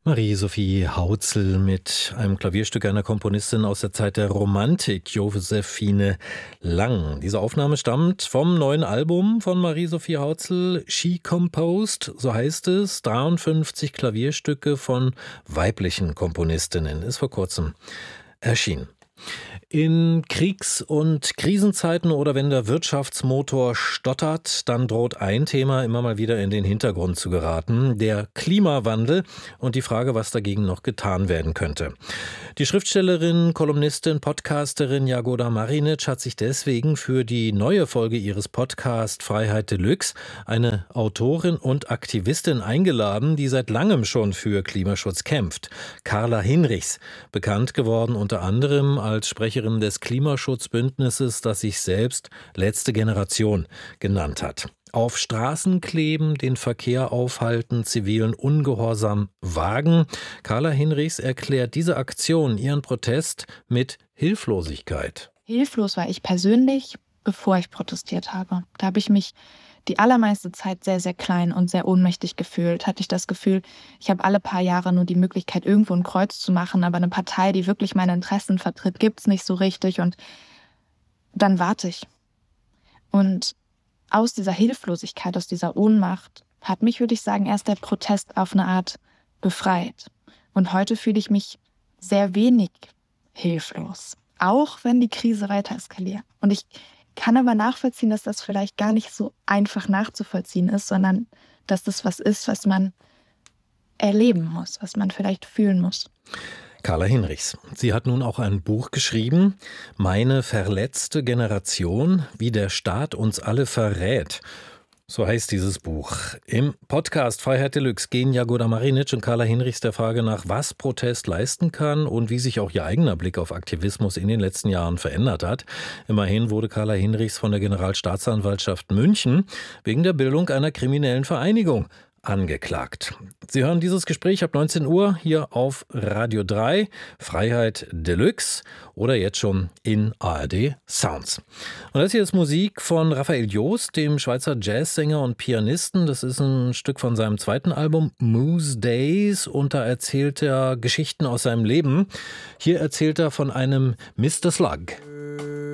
Marie-Sophie Hautzel mit einem Klavierstück einer Komponistin aus der Zeit der Romantik, Josephine Lang. Diese Aufnahme stammt vom neuen Album von Marie-Sophie Hautzel, She Composed, so heißt es, 53 Klavierstücke von weiblichen Komponistinnen, ist vor kurzem erschienen. In Kriegs- und Krisenzeiten oder wenn der Wirtschaftsmotor stottert, dann droht ein Thema immer mal wieder in den Hintergrund zu geraten, der Klimawandel und die Frage, was dagegen noch getan werden könnte. Die Schriftstellerin, Kolumnistin, Podcasterin Jagoda Marinic hat sich deswegen für die neue Folge ihres Podcasts Freiheit Deluxe eine Autorin und Aktivistin eingeladen, die seit langem schon für Klimaschutz kämpft. Carla Hinrichs, bekannt geworden unter anderem als Sprecherin des Klimaschutzbündnisses, das sich selbst Letzte Generation genannt hat. Auf Straßen kleben, den Verkehr aufhalten, zivilen Ungehorsam wagen. Carla Hinrichs erklärt diese Aktion, ihren Protest, mit Hilflosigkeit. Hilflos war ich persönlich, bevor ich protestiert habe. Da habe ich mich die allermeiste Zeit sehr, sehr klein und sehr ohnmächtig gefühlt. Hatte ich das Gefühl, ich habe alle paar Jahre nur die Möglichkeit, irgendwo ein Kreuz zu machen, aber eine Partei, die wirklich meine Interessen vertritt, gibt es nicht so richtig und dann warte ich. Und aus dieser Hilflosigkeit, aus dieser Ohnmacht hat mich, würde ich sagen, erst der Protest auf eine Art befreit. Und heute fühle ich mich sehr wenig hilflos, auch wenn die Krise weiter eskaliert. Und ich kann aber nachvollziehen, dass das vielleicht gar nicht so einfach nachzuvollziehen ist, sondern dass das was ist, was man erleben muss, was man vielleicht fühlen muss. Carla Hinrichs. Sie hat nun auch ein Buch geschrieben, Meine verletzte Generation, wie der Staat uns alle verrät. So heißt dieses Buch. Im Podcast Freiheit Deluxe gehen Jagoda Marinic und Carla Hinrichs der Frage nach, was Protest leisten kann und wie sich auch ihr eigener Blick auf Aktivismus in den letzten Jahren verändert hat. Immerhin wurde Carla Hinrichs von der Generalstaatsanwaltschaft München wegen der Bildung einer kriminellen Vereinigung angeklagt. Sie hören dieses Gespräch ab 19 Uhr hier auf Radio 3, Freiheit Deluxe oder jetzt schon in ARD Sounds. Und das hier ist Musik von Raphael Jost, dem Schweizer Jazzsänger und Pianisten. Das ist ein Stück von seinem zweiten Album Moose Days und da erzählt er Geschichten aus seinem Leben. Hier erzählt er von einem Mr. Slug.